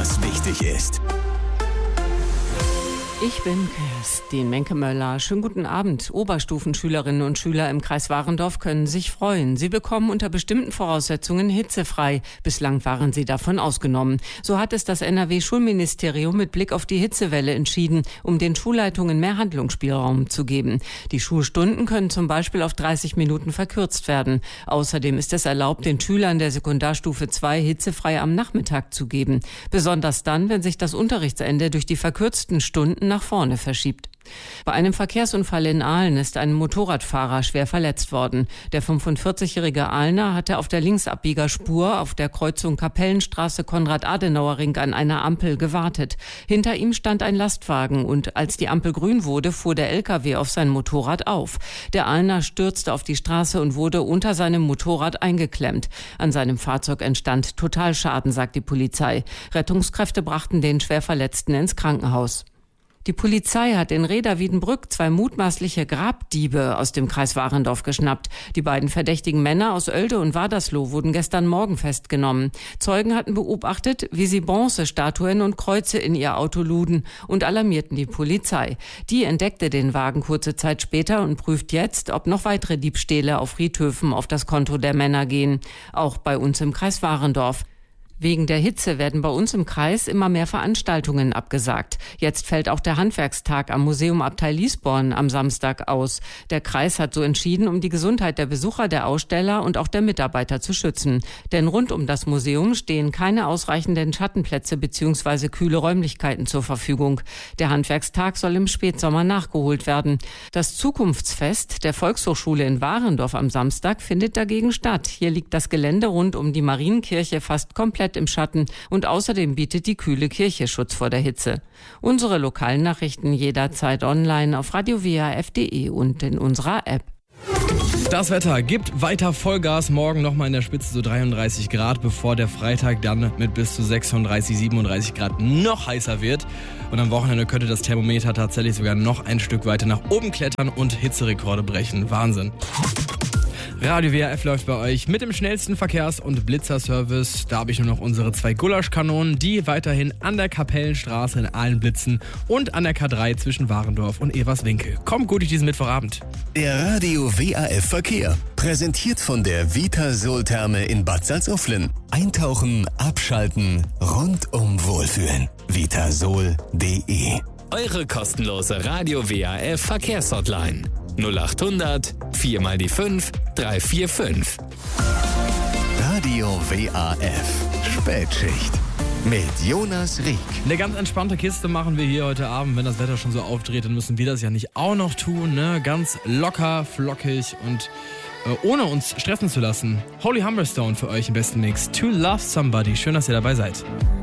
was wichtig ist. Ich bin Kerstin Menke-Möller. Schönen guten Abend. Oberstufenschülerinnen und Schüler im Kreis Warendorf können sich freuen. Sie bekommen unter bestimmten Voraussetzungen hitzefrei. Bislang waren sie davon ausgenommen. So hat es das NRW-Schulministerium mit Blick auf die Hitzewelle entschieden, um den Schulleitungen mehr Handlungsspielraum zu geben. Die Schulstunden können zum Beispiel auf 30 Minuten verkürzt werden. Außerdem ist es erlaubt, den Schülern der Sekundarstufe 2 hitzefrei am Nachmittag zu geben. Besonders dann, wenn sich das Unterrichtsende durch die verkürzten Stunden nach vorne verschiebt. Bei einem Verkehrsunfall in Aalen ist ein Motorradfahrer schwer verletzt worden. Der 45-jährige Aalener hatte auf der Linksabbiegerspur auf der Kreuzung Kapellenstraße-Konrad-Adenauer-Ring an einer Ampel gewartet. Hinter ihm stand ein Lastwagen und als die Ampel grün wurde, fuhr der LKW auf sein Motorrad auf. Der Aalener stürzte auf die Straße und wurde unter seinem Motorrad eingeklemmt. An seinem Fahrzeug entstand Totalschaden, sagt die Polizei. Rettungskräfte brachten den Schwerverletzten ins Krankenhaus. Die Polizei hat in Reda-Wiedenbrück 2 mutmaßliche Grabdiebe aus dem Kreis Warendorf geschnappt. Die beiden verdächtigen Männer aus Oelde und Wadersloh wurden gestern Morgen festgenommen. Zeugen hatten beobachtet, wie sie Bronzestatuen und Kreuze in ihr Auto luden und alarmierten die Polizei. Die entdeckte den Wagen kurze Zeit später und prüft jetzt, ob noch weitere Diebstähle auf Friedhöfen auf das Konto der Männer gehen. Auch bei uns im Kreis Warendorf. Wegen der Hitze werden bei uns im Kreis immer mehr Veranstaltungen abgesagt. Jetzt fällt auch der Handwerkstag am Museum Abtei Liesborn am Samstag aus. Der Kreis hat so entschieden, um die Gesundheit der Besucher, der Aussteller und auch der Mitarbeiter zu schützen. Denn rund um das Museum stehen keine ausreichenden Schattenplätze bzw. kühle Räumlichkeiten zur Verfügung. Der Handwerkstag soll im Spätsommer nachgeholt werden. Das Zukunftsfest der Volkshochschule in Warendorf am Samstag findet dagegen statt. Hier liegt das Gelände rund um die Marienkirche fast komplett im Schatten und außerdem bietet die kühle Kirche Schutz vor der Hitze. Unsere lokalen Nachrichten jederzeit online auf radiowaf.de und in unserer App. Das Wetter gibt weiter Vollgas, morgen nochmal in der Spitze so 33 Grad, bevor der Freitag dann mit bis zu 36, 37 Grad noch heißer wird. Und am Wochenende könnte das Thermometer tatsächlich sogar noch ein Stück weiter nach oben klettern und Hitzerekorde brechen. Wahnsinn. Radio WRF läuft bei euch mit dem schnellsten Verkehrs- und Blitzerservice. Da habe ich nur noch unsere 2 Gulaschkanonen, die weiterhin an der Kapellenstraße in Aalen blitzen und an der K3 zwischen Warendorf und Everswinkel. Kommt gut durch diesen Mittwochabend. Der Radio WRF Verkehr. Präsentiert von der Vitasol-Therme in Bad Salzuflen. Eintauchen, abschalten, rundum wohlfühlen. Vitasol.de. Eure kostenlose Radio WRF Verkehrshotline 0800 4 mal die 5 345. Radio WRF Spätschicht mit Jonas Rieck. Eine ganz entspannte Kiste machen wir hier heute Abend. Wenn das Wetter schon so aufdreht, dann müssen wir das ja nicht auch noch tun. Ne? Ganz locker, flockig und ohne uns stressen zu lassen. Holy Humberstone für euch im besten Mix. To Love Somebody. Schön, dass ihr dabei seid.